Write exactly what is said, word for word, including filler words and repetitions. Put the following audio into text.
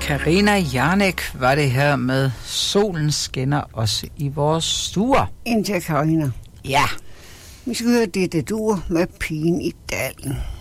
Karina Jarnek var det her med Solen skinner også i vores stuer. Indtil Karina. Ja. Vi skal høre det, det dur med Pigen i dalen.